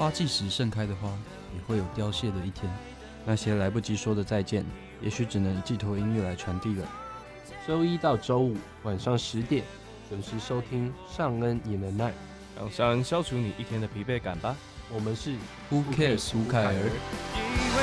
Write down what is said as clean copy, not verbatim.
花季时盛开的花，也会有凋谢的一天。 那些来不及说的再见，也许只能寄托音乐来传递了。周一到周五晚上10点，准时收听尚恩也能耐， 让尚恩消除你一天的疲惫感吧。 我们是 Who cares 吴凯儿。 因为